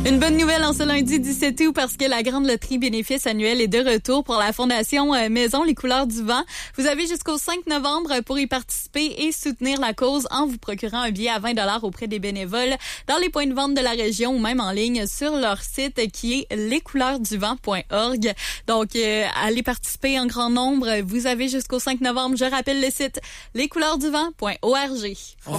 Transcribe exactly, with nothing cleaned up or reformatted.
Une bonne nouvelle en ce lundi dix-sept août parce que la grande loterie bénéfice annuelle est de retour pour la Fondation Maison Les Couleurs du Vent. Vous avez jusqu'au cinq novembre pour y participer et soutenir la cause en vous procurant un billet à vingt dollars auprès des bénévoles dans les points de vente de la région ou même en ligne sur leur site qui est les couleurs du vent point org. Donc, euh, allez participer en grand nombre. Vous avez jusqu'au cinq novembre. Je rappelle le site les couleurs du vent point org.